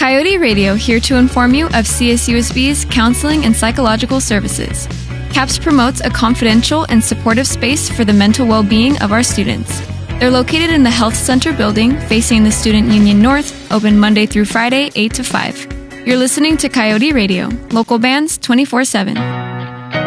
Coyote Radio, here to inform you of CSUSB's counseling and psychological services. CAPS promotes a confidential and supportive space for the mental well-being of our students. They're located in the Health Center building facing the Student Union North, open Monday through Friday, 8 to 5. You're listening to Coyote Radio, local bands 24/7.